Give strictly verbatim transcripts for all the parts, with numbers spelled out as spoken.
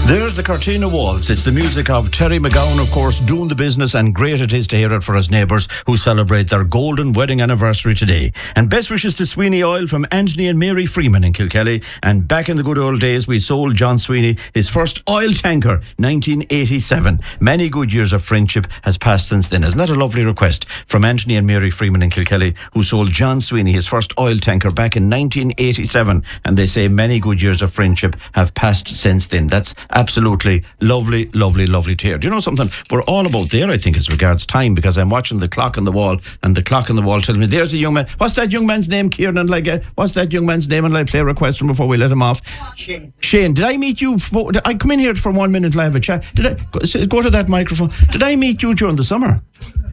There's the Cortina Waltz. It's the music of Terry McGowan, of course, doing the business, and great it is to hear it for his neighbours who celebrate their golden wedding anniversary today. And best wishes to Sweeney Oil from Anthony and Mary Freeman in Kilkelly. And back in the good old days, we sold John Sweeney his first oil tanker, nineteen eighty-seven. Many good years of friendship has passed since then. Isn't that a lovely request from Anthony and Mary Freeman in Kilkelly, who sold John Sweeney his first oil tanker back in nineteen eighty-seven? And they say many good years of friendship have passed since then. That's absolutely lovely, lovely, lovely to hear. Do you know something? We're all about there, I think, as regards time, because I'm watching the clock on the wall, and the clock on the wall tells me there's a young man. What's that young man's name, Kieran? And like, uh, what's that young man's name? And I play a request from before we let him off. Shane. Shane, did I meet you? For, did I come in here for one minute and have a chat? Did I go, go to that microphone? Did I meet you during the summer?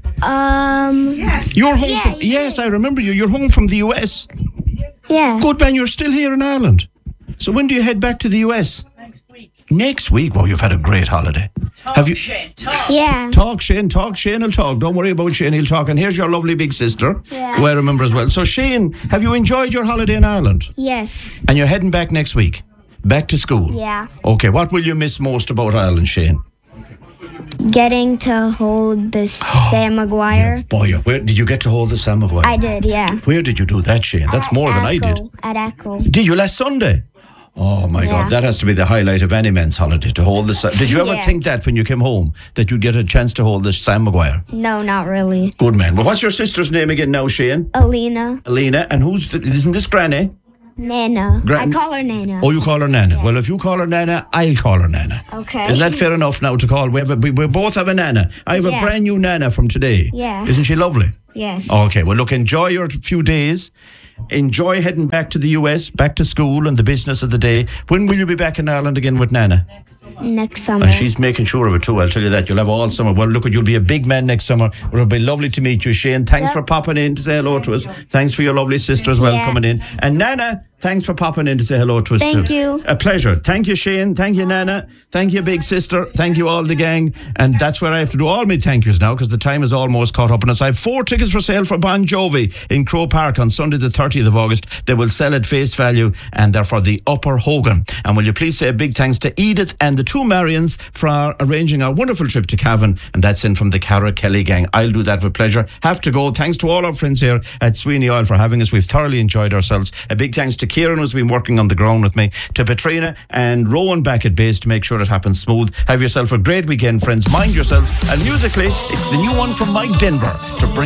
Um. Yes. You're home yeah, from. you Yes, did. I remember you. You're home from the U S. Yeah. Good man. You're still here in Ireland. So when do you head back to the U S? Next week. Next week. Wow, you've had a great holiday. Talk, Have you? Shane, talk. Yeah. Talk, Shane, talk. Shane will talk. Don't worry about Shane, he'll talk. And here's your lovely big sister, Yeah. who I remember as well. So, Shane, have you enjoyed your holiday in Ireland? Yes. And you're heading back next week? Back to school? Yeah. Okay, what will you miss most about Ireland, Shane? Getting to hold the Sam Maguire. Boy, where did you get to hold the Sam Maguire? I did, yeah. Where did you do that, Shane? That's At more than I did. Echo, At Echo. Did you last Sunday? Oh my Yeah. God, that has to be the highlight of any man's holiday, to hold the Sam. Did you ever Yeah. think that when you came home, that you'd get a chance to hold the Sam Maguire? No, not really. Good man. Well, what's your sister's name again now, Shane? Alina. Alina. And who's, the, isn't this Granny? Nana. Gran- I call her Nana. Oh, you call her Nana. Well, if you call her Nana, I'll call her Nana. Okay. Isn't that fair enough now to call? We, have a, we, we both have a Nana. I have Yeah. a brand new Nana from today. Yeah. Isn't she lovely? Yes. Okay, well, look, enjoy your few days. Enjoy heading back to the U S, back to school and the business of the day. When will you be back in Ireland again with Nana? Next summer. And she's making sure of it too, I'll tell you that. You'll have all summer. Well, look, you'll be a big man next summer. It'll be lovely to meet you, Shane. Thanks Yep. for popping in to say hello to us. Thanks for your lovely sister as well Yeah. coming in. And Nana, thanks for popping in to say hello to us Thank too. you. A pleasure. Thank you, Shane. Thank you, Nana. Thank you, big sister. Thank you, all the gang. And that's where I have to do all my thank yous now, because the time is almost caught up on us. I have four tickets for sale for Bon Jovi in Crow Park on Sunday the thirtieth of August. They will sell at face value, and they're for the Upper Hogan. And will you please say a big thanks to Edith and the two Marians for arranging our wonderful trip to Cavan, and that's in from the Cara Kelly gang. I'll do that with pleasure. Have to go. Thanks to all our friends here at Sweeney Oil for having us. We've thoroughly enjoyed ourselves. A big thanks to Kieran, who's been working on the ground with me, to Petrina and Rowan back at base to make sure it happens smooth. Have yourself a great weekend, friends. Mind yourselves. And musically, it's the new one from Mike Denver to bring